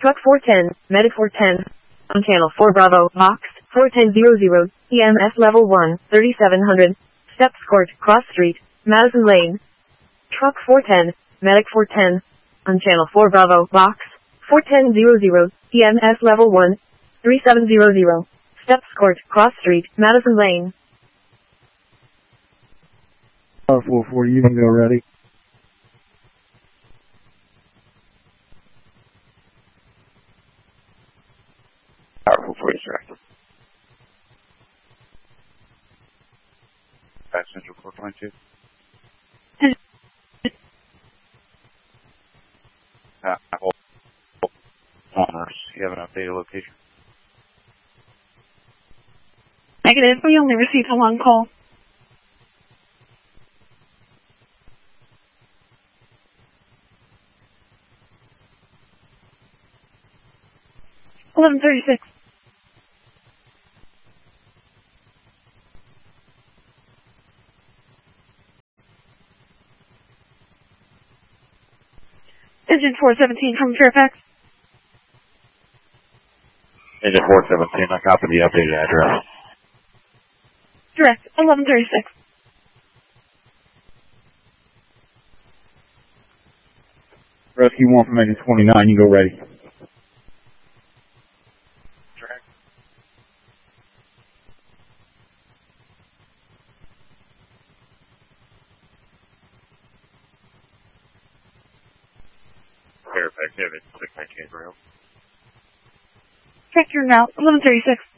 Truck 410, Medic 410. On channel 4 Bravo, Box 4100, EMS level 1, 3700. Steps Court, Cross Street, Madison Lane. Truck 410, Medic 410. On channel 4 Bravo, Box 4100, EMS level 1, 3700. Steps Court, Cross Street, Madison Lane. 440, you can go ready. Powerful 40, sir. Back Central 422. You have an updated location? Negative, we only received a long call. $11:36. Engine 417 from Fairfax. Engine 417, I copy the updated address. Direct, 11:36. Rescue 1 from engine 29, you go ready. Direct. Fairfax, have it, 619 rail. Check your route, 11:36.